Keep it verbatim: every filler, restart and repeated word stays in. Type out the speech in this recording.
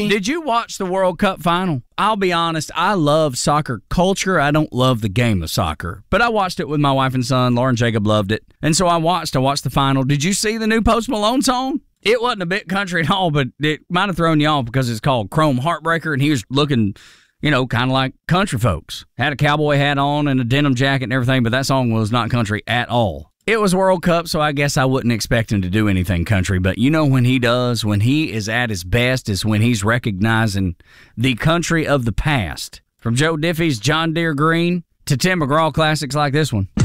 Really? Did you watch the World Cup final? I'll be honest, I love soccer culture. I don't love the game of soccer. But I watched it with my wife and son. Lauren Jacob loved it. And so I watched. I watched the final. Did you see the new Post Malone song? It wasn't a bit country at all, but it might have thrown you off because it's called Chrome Heartbreaker, and he was looking, you know, kind of like country folks. Had a cowboy hat on and a denim jacket and everything, but that song was not country at all. It was World Cup, so I guess I wouldn't expect him to do anything country, but you know when he does, when he is at his best, is when he's recognizing the country of the past. From Joe Diffie's John Deere Green to Tim McGraw classics like this one.